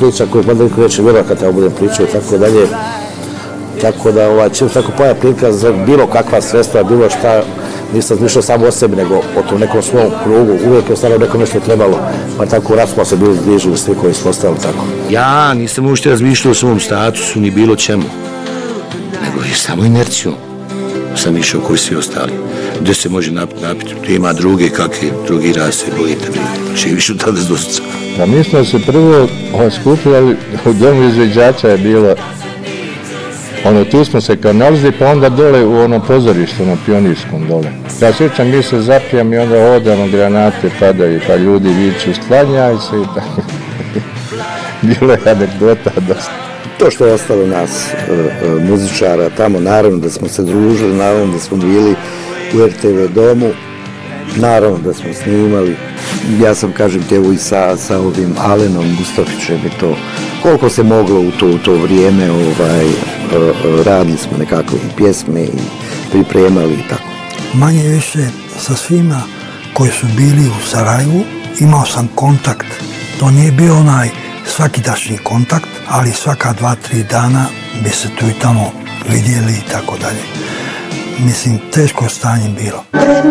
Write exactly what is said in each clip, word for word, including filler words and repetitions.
priča koju pa da niko neće vjerovat kad ja budem pričao i tako dalje. Tako da ovaj, čim tako pojavi prilika za bilo kakva sredstva, bilo šta, nisam zmišljao samo o sebi, nego o tom nekom svom krugu, uvijek je ostalo neko nešto trebalo, pa tako u rat smo se bili bliži svi koji smo ostali tako. Ja nisam uopšte razmišljao o svom statusu ni bilo čemu, nego je samo inercijom sam išao koji svi ostali. Gdje se može napiti, napiti, gdje ima druge, kakve drugi raz se bojite, živiš u tada s dosica. Pa mi smo se prvo skupljali, u domu izviđača je bilo, ono, tu smo se kao nalazili, pa onda dole u ono pozorištu, na Pionirskom dole. Ja sjećam, mi se zapijam i onda odamo, granate padaju, pa ljudi viču, sklanjaj se i tako. Bilo je anegdota dosta. To što je ostalo nas, muzičara, tamo, naravno da smo se družili, naravno da smo bili u er te ve domu, naravno da smo snimali. Ja sam, kažem te, i sa, sa ovim Alenom Gustafićem i to, koliko se moglo u to, u to vrijeme, ovaj, radili smo nekako i pjesme i pripremali i tako. Manje više sa svima koji su bili u Sarajevu imao sam kontakt. To nije bio onaj svakidašnji kontakt, ali svaka dva, tri dana bi se tu i tamo vidjeli i tako dalje. Mislim, teško stanje bilo.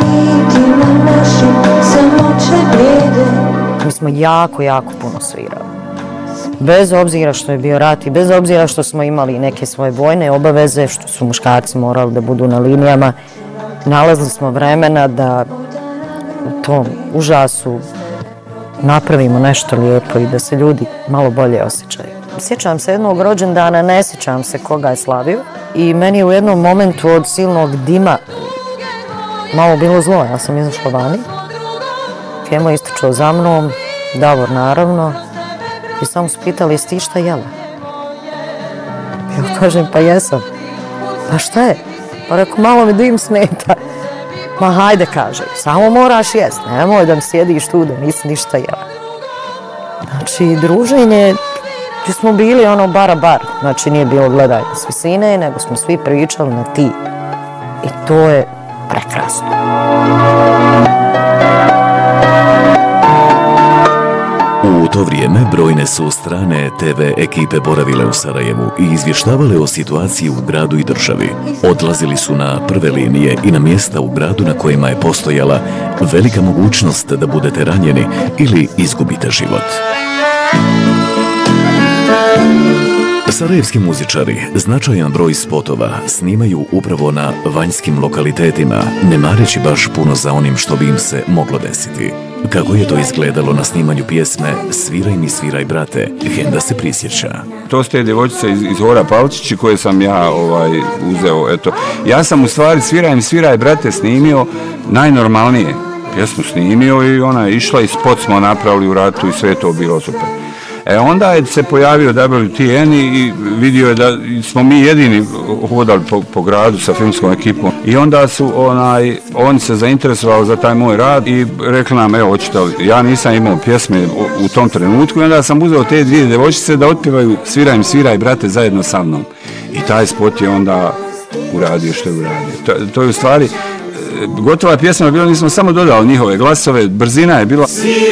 Mi smo jako, jako puno svirali. Bez obzira što je bio rat i bez obzira što smo imali neke svoje vojne obaveze, što su muškarci morali da budu na linijama, nalazili smo vremena da u tom užasu napravimo nešto lijepo i da se ljudi malo bolje osjećaju. Sjećam se jednog rođendana, ne sjećam se koga je slavio i meni je u jednom momentu od silnog dima malo bilo zlo, ja sam izašla vani. Kemo ističao za mnom, Davor naravno, i samo su pitali, jesi ti šta jela? Ja kažem, pa jesam. Pa šta je? Pa rekao, malo mi dim smeta. Ma hajde, kaže, samo moraš jest, nemoj da mi sjediš tu da nisi ništa jela. Znači, druženje, gdje smo bili ono bara bar, znači nije bilo gledanje s visine, nego smo svi pričali na ti. I to je prekrasno. U to vrijeme brojne su strane te ve ekipe boravile u Sarajevu i izvještavale o situaciji u gradu i državi. Odlazili su na prve linije i na mjesta u gradu na kojima je postojala velika mogućnost da budete ranjeni ili izgubite život. Sarajevski muzičari značajan broj spotova snimaju upravo na vanjskim lokalitetima, ne mareći baš puno za onim što bi im se moglo desiti. Kako je to izgledalo na snimanju pjesme Sviraj mi, sviraj brate, Henda se prisjeća. To ste djevojčice iz, iz Hora Palčići koje sam ja ovaj, uzeo. Eto. Ja sam u stvari Sviraj mi, sviraj brate snimio najnormalnije. Pjesmu snimio i ona je išla i spot smo napravili u ratu i sve to bilo super. E onda je se pojavio W T N i vidio je da smo mi jedini hodali po, po gradu sa filmskom ekipom. I onda su onaj, oni se zainteresovali za taj moj rad i rekli nam, evo, hoćete li, ja nisam imao pjesme u, u tom trenutku i onda sam uzeo te dvije djevojčice da otpjevaju Sviraj mi, sviraj brate zajedno sa mnom. I taj spot je onda uradio što je uradio. To, to je u stvari, gotova pjesma bila, nismo samo dodali njihove glasove, brzina je bila.